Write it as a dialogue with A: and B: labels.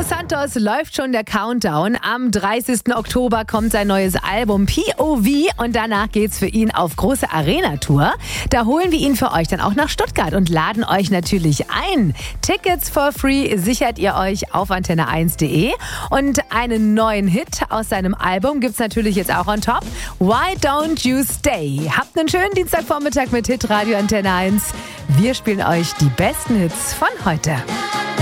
A: Santos läuft schon der Countdown. Am 30. Oktober kommt sein neues Album POV und danach geht's für ihn auf große Arena-Tour. Da holen wir ihn für euch dann auch nach Stuttgart und laden euch natürlich ein. Tickets for free sichert ihr euch auf antenne1.de und einen neuen Hit aus seinem Album gibt's natürlich jetzt auch on top. Why Don't You Stay? Habt einen schönen Dienstagvormittag mit Hitradio Antenne 1. Wir spielen euch die besten Hits von heute.